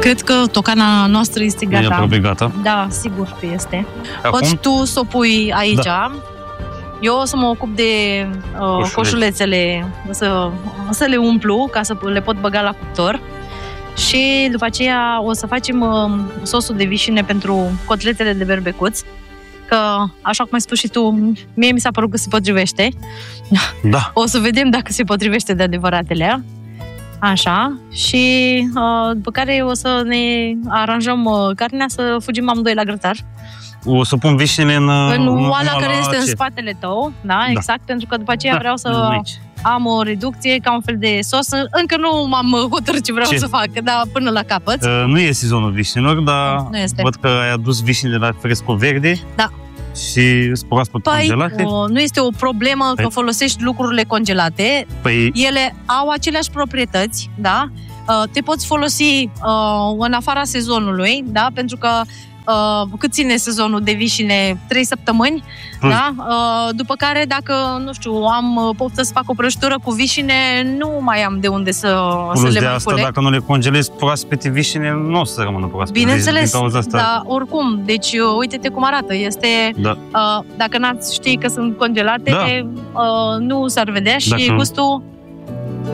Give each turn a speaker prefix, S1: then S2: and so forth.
S1: Cred că tocana noastră este gata.
S2: E aproape gata.
S1: Da, sigur că este.
S2: Acum?
S1: Poți tu să o pui aici. Da. Eu o să mă ocup de coșulețele, să le umplu ca să le pot băga la cuptor. Și după aceea o să facem sosul de vișine pentru cotletele de berbecuț. Că, așa cum ai spus și tu, mie mi s-a părut că se potrivește.
S2: Da.
S1: O să vedem dacă se potrivește de adevăratele. Așa. Și după care o să ne aranjăm carnea să fugim amândoi la grătar.
S2: O să pun vișinele în
S1: oala care este în spatele tău, da, exact, pentru că după aceea vreau să am o reducție ca un fel de sos. Încă nu m-am hotărât ce vreau să fac, dar până la capăt.
S2: Nu e sezonul vișinilor, dar văd că ai adus vișinile la Fresco Verde.
S1: Da.
S2: Și proaspăt congelate.
S1: Nu este o problemă că folosești lucrurile congelate. Ele au aceleași proprietăți, da? Te poți folosi în afara sezonului, da? Pentru că cât ține sezonul de vișine? 3 săptămâni, da? După care, dacă, nu știu, am poftă să fac o prăjitură cu vișine, nu mai am de unde să le mai
S2: asta, dacă nu le congelezi proaspete vișine, nu o să rămână proaspete.
S1: Bineînțeles, dar oricum, deci uite-te cum arată. Este, dacă n-ați ști că sunt congelate, nu s-ar vedea și gustul